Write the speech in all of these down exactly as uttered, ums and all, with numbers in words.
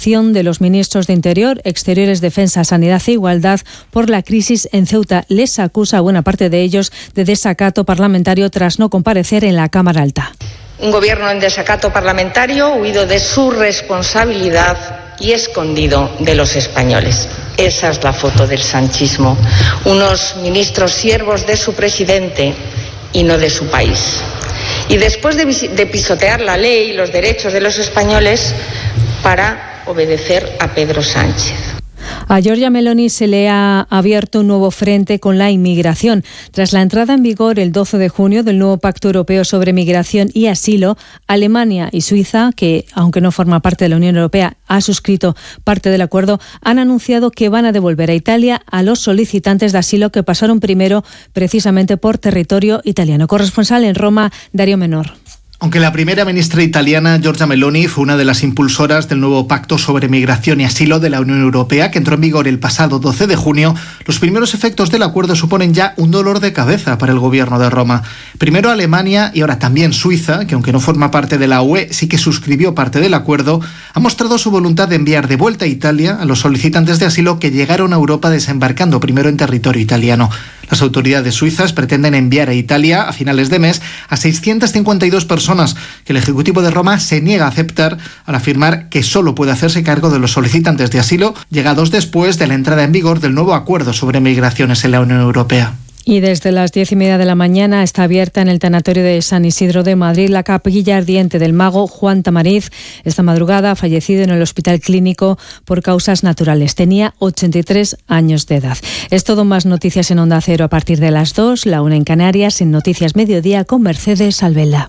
movilización de los ministros de Interior, Exteriores, Defensa, Sanidad e Igualdad por la crisis en Ceuta. Les acusa a buena parte de ellos de desacato parlamentario tras no comparecer en la Cámara Alta. Un gobierno en desacato parlamentario, huido de su responsabilidad y escondido de los españoles. Esa es la foto del sanchismo. Unos ministros siervos de su presidente y no de su país. Y después de, de pisotear la ley y los derechos de los españoles para obedecer a Pedro Sánchez. A Giorgia Meloni se le ha abierto un nuevo frente con la inmigración. Tras la entrada en vigor el doce de junio del nuevo Pacto Europeo sobre Migración y Asilo, Alemania y Suiza, que aunque no forma parte de la Unión Europea, ha suscrito parte del acuerdo, han anunciado que van a devolver a Italia a los solicitantes de asilo que pasaron primero precisamente por territorio italiano. Corresponsal en Roma, Darío Menor. Aunque la primera ministra italiana, Giorgia Meloni, fue una de las impulsoras del nuevo Pacto sobre Migración y Asilo de la Unión Europea, que entró en vigor el pasado doce de junio, los primeros efectos del acuerdo suponen ya un dolor de cabeza para el gobierno de Roma. Primero Alemania y ahora también Suiza, que aunque no forma parte de la U E, sí que suscribió parte del acuerdo, ha mostrado su voluntad de enviar de vuelta a Italia a los solicitantes de asilo que llegaron a Europa desembarcando primero en territorio italiano. Las autoridades suizas pretenden enviar a Italia a finales de mes a seiscientas cincuenta y dos personas que el Ejecutivo de Roma se niega a aceptar al afirmar que solo puede hacerse cargo de los solicitantes de asilo llegados después de la entrada en vigor del nuevo acuerdo sobre migraciones en la Unión Europea. Y desde las diez y media de la mañana está abierta en el tanatorio de San Isidro de Madrid la capilla ardiente del mago Juan Tamariz. Esta madrugada ha fallecido en el Hospital Clínico por causas naturales. Tenía ochenta y tres años de edad. Es todo, más noticias en Onda Cero a partir de las dos, la una en Canarias, en Noticias Mediodía con Mercedes Alvela.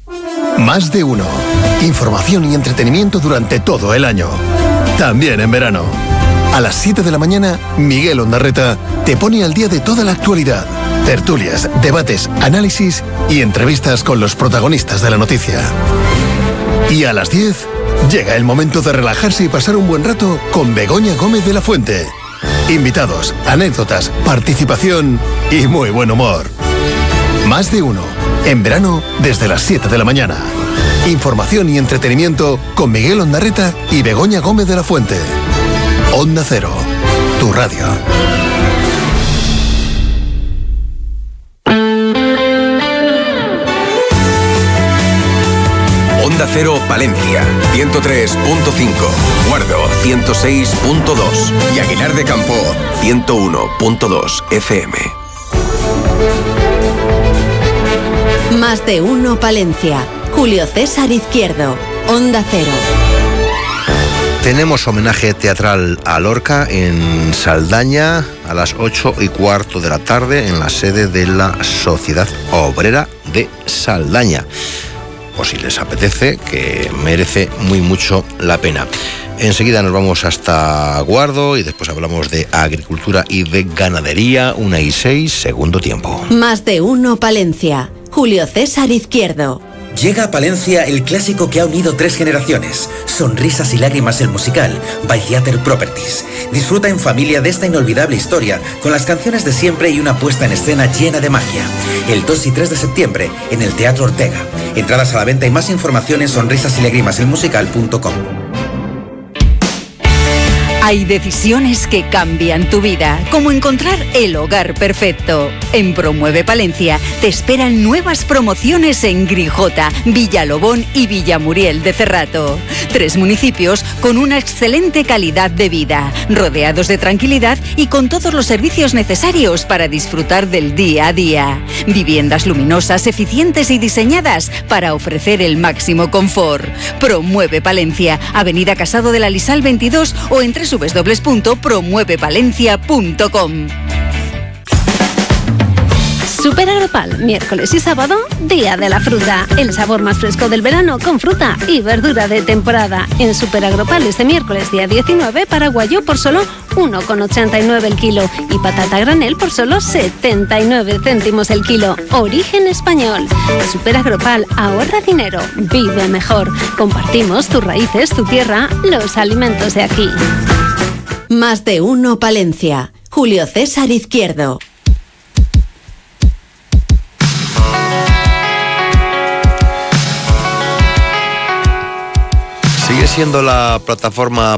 Más de uno. Información y entretenimiento durante todo el año. También en verano. A las siete de la mañana, Miguel Ondarreta te pone al día de toda la actualidad. Tertulias, debates, análisis y entrevistas con los protagonistas de la noticia. Y a las diez, llega el momento de relajarse y pasar un buen rato con Begoña Gómez de la Fuente. Invitados, anécdotas, participación y muy buen humor. Más de uno. En verano, desde las siete de la mañana. Información y entretenimiento con Miguel Ondarreta y Begoña Gómez de la Fuente. Onda Cero, tu radio. Onda Cero Palencia, ciento tres punto cinco, Guardo, ciento seis punto dos y Aguilar de Campo, ciento uno punto dos F M. Más de uno Palencia. Julio César Izquierdo, Onda Cero. Tenemos homenaje teatral a Lorca en Saldaña a las ocho y cuarto de la tarde en la sede de la Sociedad Obrera de Saldaña. O si les apetece, que merece muy mucho la pena. Enseguida nos vamos hasta Guardo y después hablamos de agricultura y de ganadería. Una y seis, segundo tiempo. Más de uno Palencia. Julio César Izquierdo. Llega a Palencia el clásico que ha unido tres generaciones. Sonrisas y lágrimas el musical, by Theater Properties. Disfruta en familia de esta inolvidable historia, con las canciones de siempre y una puesta en escena llena de magia. El dos y tres de septiembre, en el Teatro Ortega. Entradas a la venta y más información en sonrisas y lágrimas el musical punto com. Hay decisiones que cambian tu vida, como encontrar el hogar perfecto. En Promueve Palencia te esperan nuevas promociones en Grijota, Villalobón y Villamuriel de Cerrato. Tres municipios con una excelente calidad de vida, rodeados de tranquilidad y con todos los servicios necesarios para disfrutar del día a día. Viviendas luminosas, eficientes y diseñadas para ofrecer el máximo confort. Promueve Palencia, Avenida Casado de la Lisal veintidós o en w w w punto promueve palencia punto com. Super Agropal, miércoles y sábado, Día de la Fruta. El sabor más fresco del verano con fruta y verdura de temporada. En Super Agropal este miércoles día diecinueve, paraguayo por solo uno con ochenta y nueve el kilo y patata a granel por solo setenta y nueve céntimos el kilo. Origen español. Super Agropal, ahorra dinero, vive mejor. Compartimos tus raíces, tu tierra, los alimentos de aquí. Más de uno Palencia. Julio César Izquierdo. Sigue siendo la plataforma